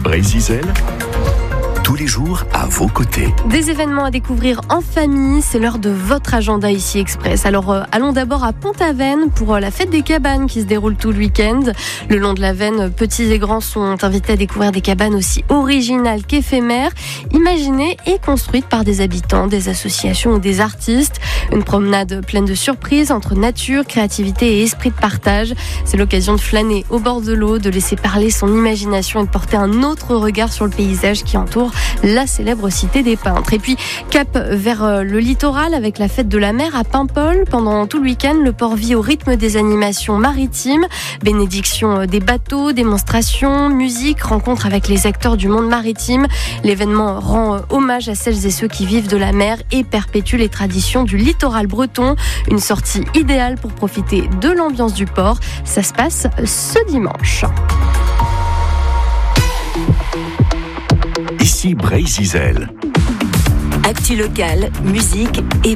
Brésil, tous les jours à vos côtés. Des événements à découvrir en famille, c'est l'heure de votre agenda ici Express. Alors allons d'abord à Pont-Aven pour la fête des cabanes qui se déroule tout le week-end. Le long de la Veine, petits et grands sont invités à découvrir des cabanes aussi originales qu'éphémères, imaginées et construites par des habitants, des associations ou des artistes. Une promenade pleine de surprises entre nature, créativité et esprit de partage. C'est l'occasion de flâner au bord de l'eau, de laisser parler son imagination et de porter un autre regard sur le paysage qui entoure la célèbre cité des peintres. Et puis cap vers le littoral avec la fête de la mer à Paimpol. Pendant tout le week-end, le port vit au rythme des animations maritimes, bénédiction des bateaux, démonstrations, musique, rencontres avec les acteurs du monde maritime. L'événement rend hommage à celles et ceux qui vivent de la mer et perpétue les traditions du littoral breton. Une sortie idéale pour profiter de l'ambiance du port. Ça se passe ce dimanche. Ici Brésil. Actu locale, musique et